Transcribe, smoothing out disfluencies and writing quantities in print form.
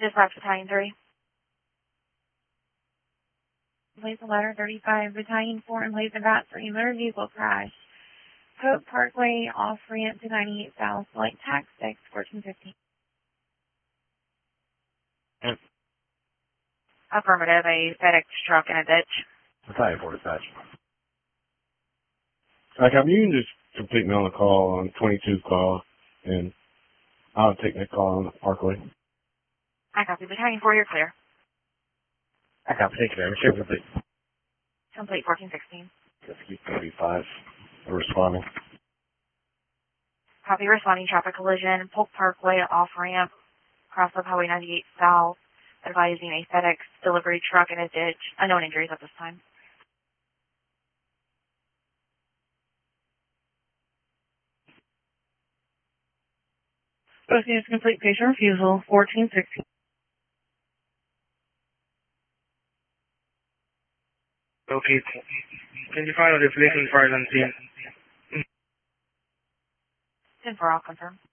Dispatch Battalion 3. Place a letter 35, Battalion 4 in place of bat 3, motor vehicle crash. Hope Parkway, off ramp to 98 South, light tax 6, 1450. Yep. Affirmative, a FedEx truck in a ditch. Battalion 4 dispatch. You can just complete me on the call on 22 call, and I'll take that call on the Parkway. I copy. Battalion 4, you're clear. I copy. Take care. Sure, complete. Complete 1416. 35. We're responding. Copy, responding traffic collision, Polk Parkway, off ramp, cross of Highway 98 South, advising a FedEx delivery truck in a ditch. Unknown injuries at this time. Both units complete patient refusal, 1416. Okay. Can you find out if vehicle fires on scene? 10-4, I'll confirm.